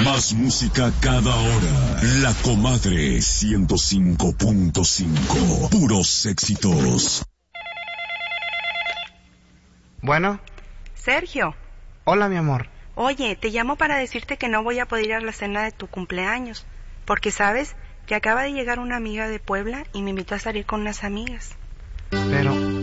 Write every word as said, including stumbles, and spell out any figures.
Más música cada hora. La Comadre ciento cinco punto cinco. Puros éxitos. Bueno. Sergio. Hola, mi amor. Oye, te llamo para decirte que no voy a poder ir a la cena de tu cumpleaños, porque sabes que acaba de llegar una amiga de Puebla y me invitó a salir con unas amigas. Pero,